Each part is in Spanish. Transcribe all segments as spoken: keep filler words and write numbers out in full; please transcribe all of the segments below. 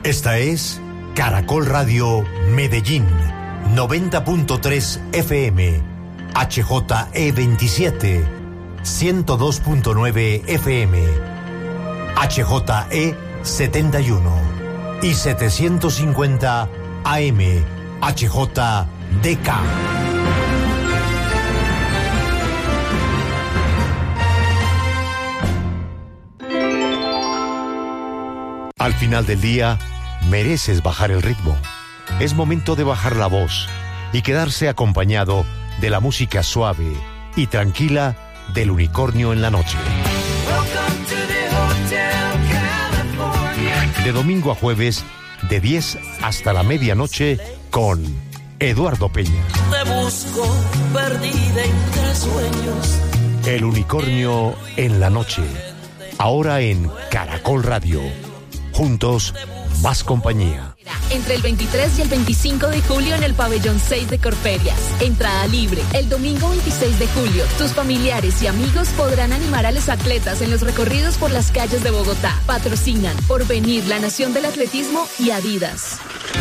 Esta es Caracol Radio Medellín, noventa punto tres F M, H J E veintisiete, ciento dos punto nueve F M, H J E setenta y uno y setecientos cincuenta A M, H J D K. Al final del día, mereces bajar el ritmo. Es momento de bajar la voz y quedarse acompañado de la música suave y tranquila del Unicornio en la noche. De domingo a jueves, de diez hasta la medianoche, con Eduardo Peña. Te busco perdida entre sueños. El Unicornio en la noche. Ahora en Caracol Radio. Juntos, más compañía. Entre el veintitrés y el veinticinco de julio en el pabellón seis de Corferias. Entrada libre. El domingo veintiséis de julio, tus familiares y amigos podrán animar a los atletas en los recorridos por las calles de Bogotá. Patrocinan Porvenir, la Nación del Atletismo y Adidas.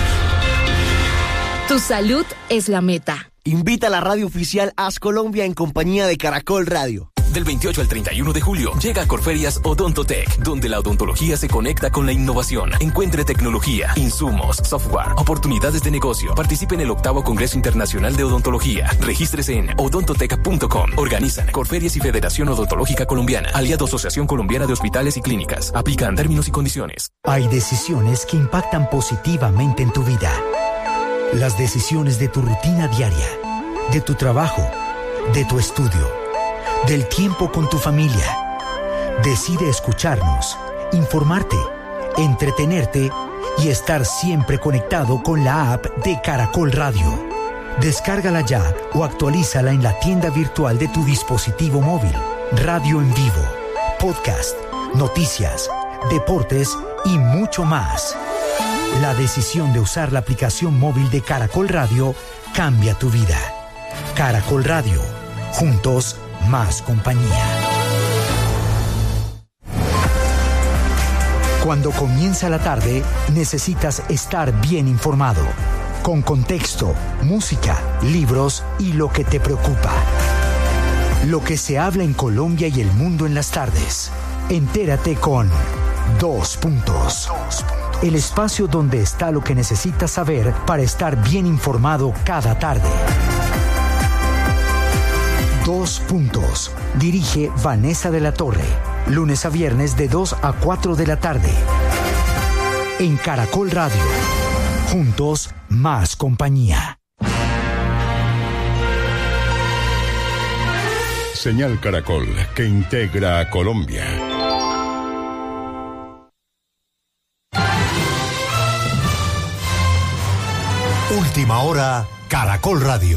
Tu salud es la meta. Invita a la radio oficial Haz Colombia en compañía de Caracol Radio. Del veintiocho al treinta y uno de julio llega a Corferias Odontotech, donde la odontología se conecta con la innovación. Encuentre tecnología, insumos, software, oportunidades de negocio. Participe en el octavo Congreso Internacional de Odontología. Regístrese en odontotech punto com. Organizan Corferias y Federación Odontológica Colombiana. Aliado Asociación Colombiana de Hospitales y Clínicas. Aplican términos y condiciones. Hay decisiones que impactan positivamente en tu vida. Las decisiones de tu rutina diaria, de tu trabajo, de tu estudio, del tiempo con tu familia. Decide escucharnos, informarte, entretenerte y estar siempre conectado con la app de Caracol Radio. Descárgala ya o actualízala en la tienda virtual de tu dispositivo móvil. Radio en vivo, podcast, noticias, deportes y mucho más. La decisión de usar la aplicación móvil de Caracol Radio cambia tu vida. Caracol Radio, juntos, más compañía. Cuando comienza la tarde, necesitas estar bien informado, con contexto, música, libros y lo que te preocupa. Lo que se habla en Colombia y el mundo en las tardes. Entérate con Dos Puntos. El espacio donde está lo que necesitas saber para estar bien informado cada tarde. Dos Puntos. Dirige Vanessa de la Torre. Lunes a viernes de dos a cuatro de la tarde. En Caracol Radio. Juntos, más compañía. Señal Caracol, que integra a Colombia. Última hora, Caracol Radio.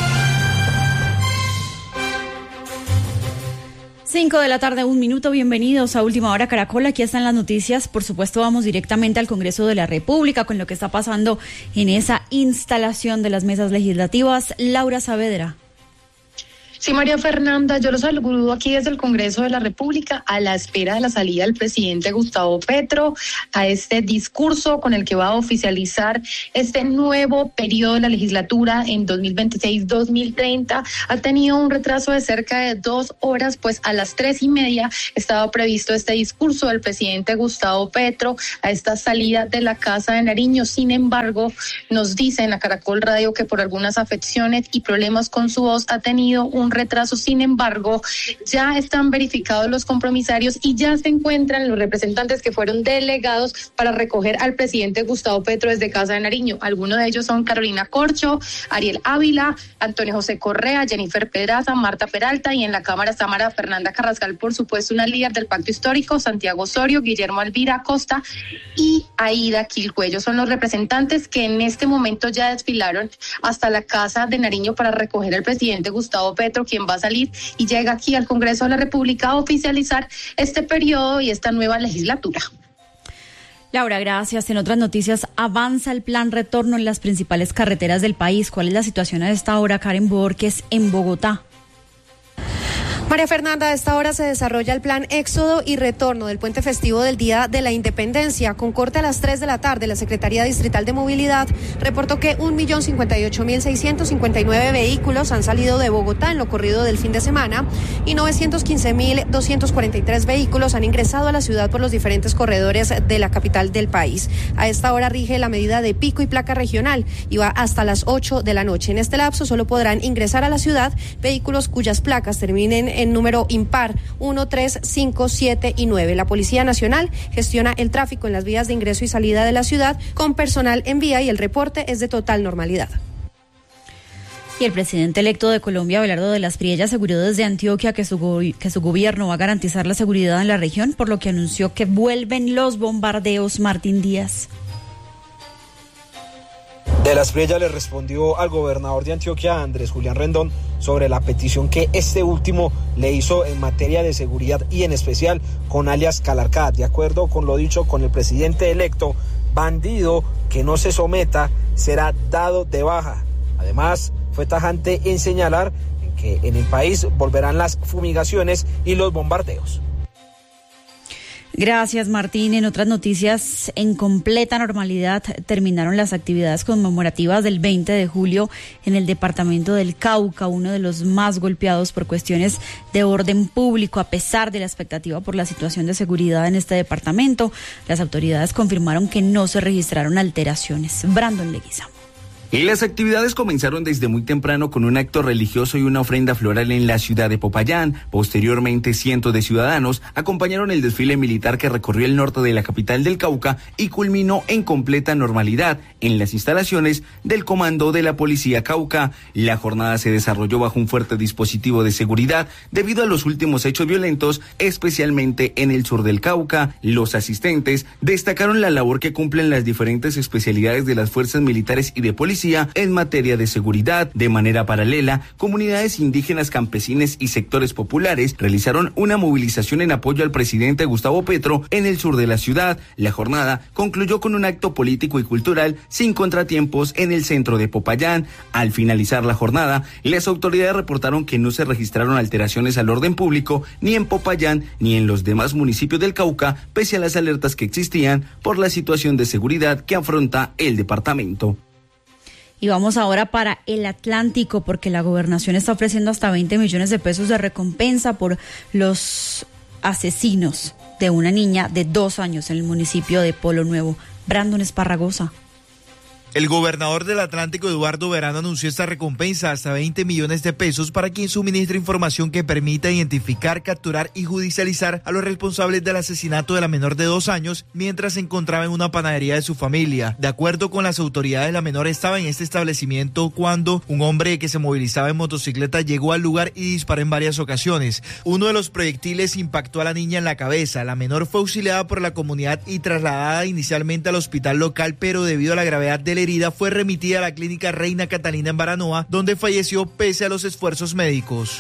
Cinco de la tarde, un minuto, bienvenidos a Última Hora Caracol, aquí están las noticias, por supuesto vamos directamente al Congreso de la República con lo que está pasando en esa instalación de las mesas legislativas. Laura Saavedra. Sí, María Fernanda, yo los saludo aquí desde el Congreso de la República a la espera de la salida del presidente Gustavo Petro a este discurso con el que va a oficializar este nuevo periodo de la legislatura en dos mil veintiséis dos mil treinta. Ha tenido un retraso de cerca de dos horas, pues a las tres y media estaba previsto este discurso del presidente Gustavo Petro a esta salida de la Casa de Nariño. Sin embargo, nos dicen a Caracol Radio que por algunas afecciones y problemas con su voz ha tenido un retraso. Sin embargo, ya están verificados los compromisarios y ya se encuentran los representantes que fueron delegados para recoger al presidente Gustavo Petro desde Casa de Nariño. Algunos de ellos son Carolina Corcho, Ariel Ávila, Antonio José Correa, Jennifer Pedraza, Marta Peralta, y en la Cámara está María Fernanda Carrascal, por supuesto una líder del Pacto Histórico, Santiago Osorio, Guillermo Alvira Costa y Aida Quilcuello. Son los representantes que en este momento ya desfilaron hasta la Casa de Nariño para recoger al presidente Gustavo Petro, quien va a salir y llega aquí al Congreso de la República a oficializar este periodo y esta nueva legislatura. Laura, gracias. En otras noticias, avanza el plan retorno en las principales carreteras del país. ¿Cuál es la situación a esta hora, Karen Borges, en Bogotá? María Fernanda, a esta hora se desarrolla el plan Éxodo y Retorno del puente festivo del Día de la Independencia. Con corte a las tres de la tarde, la Secretaría Distrital de Movilidad reportó que un millón cincuenta y ocho mil seiscientos cincuenta y nueve vehículos han salido de Bogotá en lo corrido del fin de semana y novecientos quince mil doscientos cuarenta y tres vehículos han ingresado a la ciudad por los diferentes corredores de la capital del país. A esta hora rige la medida de pico y placa regional y va hasta las ocho de la noche. En este lapso solo podrán ingresar a la ciudad vehículos cuyas placas terminen en número impar uno, tres, cinco, siete y nueve. La Policía Nacional gestiona el tráfico en las vías de ingreso y salida de la ciudad con personal en vía y el reporte es de total normalidad. Y el presidente electo de Colombia, Abelardo de las Priella, aseguró desde Antioquia que su, go- que su gobierno va a garantizar la seguridad en la región, por lo que anunció que vuelven los bombardeos. Martín Díaz. De las Priella le respondió al gobernador de Antioquia, Andrés Julián Rendón, sobre la petición que este último le hizo en materia de seguridad y en especial con alias Calarcá. De acuerdo con lo dicho con el presidente electo, bandido que no se someta será dado de baja. Además, fue tajante en señalar que en el país volverán las fumigaciones y los bombardeos. Gracias, Martín. En otras noticias, en completa normalidad terminaron las actividades conmemorativas del veinte de julio en el departamento del Cauca, uno de los más golpeados por cuestiones de orden público. A pesar de la expectativa por la situación de seguridad en este departamento, las autoridades confirmaron que no se registraron alteraciones. Brandon Leguizamo. Y las actividades comenzaron desde muy temprano con un acto religioso y una ofrenda floral en la ciudad de Popayán. Posteriormente, cientos de ciudadanos acompañaron el desfile militar que recorrió el norte de la capital del Cauca y culminó en completa normalidad en las instalaciones del Comando de la Policía Cauca. La jornada se desarrolló bajo un fuerte dispositivo de seguridad debido a los últimos hechos violentos, especialmente en el sur del Cauca. Los asistentes destacaron la labor que cumplen las diferentes especialidades de las fuerzas militares y de policía en materia de seguridad. De manera paralela, comunidades indígenas, campesinas y sectores populares realizaron una movilización en apoyo al presidente Gustavo Petro en el sur de la ciudad. La jornada concluyó con un acto político y cultural sin contratiempos en el centro de Popayán. Al finalizar la jornada, las autoridades reportaron que no se registraron alteraciones al orden público ni en Popayán ni en los demás municipios del Cauca, pese a las alertas que existían por la situación de seguridad que afronta el departamento. Y vamos ahora para el Atlántico, porque la gobernación está ofreciendo hasta veinte millones de pesos de recompensa por los asesinos de una niña de dos años en el municipio de Polo Nuevo. Brandon Esparragosa. El gobernador del Atlántico, Eduardo Verano, anunció esta recompensa hasta veinte millones de pesos para quien suministre información que permita identificar, capturar y judicializar a los responsables del asesinato de la menor de dos años mientras se encontraba en una panadería de su familia. De acuerdo con las autoridades, la menor estaba en este establecimiento cuando un hombre que se movilizaba en motocicleta llegó al lugar y disparó en varias ocasiones. Uno de los proyectiles impactó a la niña en la cabeza. La menor fue auxiliada por la comunidad y trasladada inicialmente al hospital local, pero debido a la gravedad del herida fue remitida a la clínica Reina Catalina en Baranoa, donde falleció pese a los esfuerzos médicos.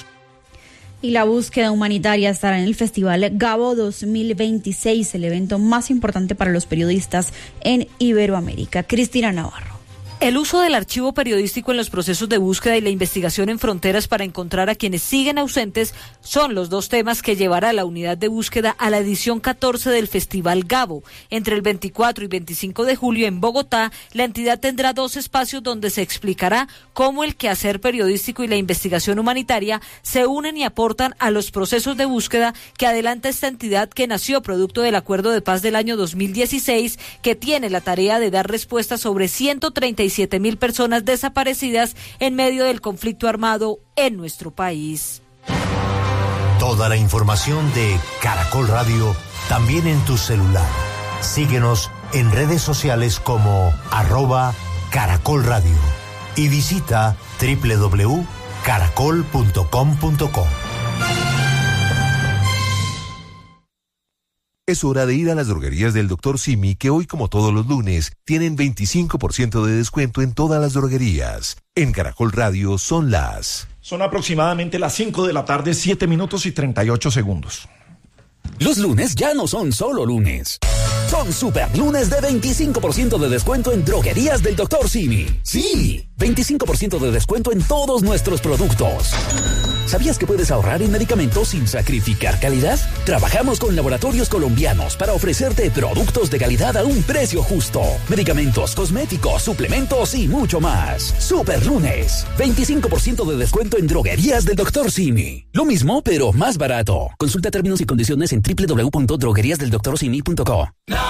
Y la búsqueda humanitaria estará en el Festival Gabo dos mil veintiséis, el evento más importante para los periodistas en Iberoamérica. Cristina Navarro. El uso del archivo periodístico en los procesos de búsqueda y la investigación en fronteras para encontrar a quienes siguen ausentes son los dos temas que llevará a la unidad de búsqueda a la edición catorce del Festival Gabo. Entre el veinticuatro y veinticinco de julio en Bogotá, la entidad tendrá dos espacios donde se explicará cómo el quehacer periodístico y la investigación humanitaria se unen y aportan a los procesos de búsqueda que adelanta esta entidad, que nació producto del Acuerdo de Paz del año dos mil dieciséis, que tiene la tarea de dar respuesta sobre ciento treinta y siete mil personas desaparecidas en medio del conflicto armado en nuestro país. Toda la información de Caracol Radio también en tu celular. Síguenos en redes sociales como arroba Caracol Radio y visita doble u doble u doble u punto caracol punto com punto co. Es hora de ir a las droguerías del doctor Simi, que hoy, como todos los lunes, tienen veinticinco por ciento de descuento en todas las droguerías. En Caracol Radio son las... Son aproximadamente las cinco de la tarde, siete minutos y treinta y ocho segundos. Los lunes ya no son solo lunes. Son super lunes de veinticinco por ciento de descuento en droguerías del doctor Simi. Sí, veinticinco por ciento de descuento en todos nuestros productos. ¿Sabías que puedes ahorrar en medicamentos sin sacrificar calidad? Trabajamos con laboratorios colombianos para ofrecerte productos de calidad a un precio justo. Medicamentos, cosméticos, suplementos y mucho más. Super Lunes. veinticinco por ciento de descuento en droguerías del doctor Simi. Lo mismo, pero más barato. Consulta términos y condiciones en doble u doble u doble u punto droguerías del doctor simi punto co.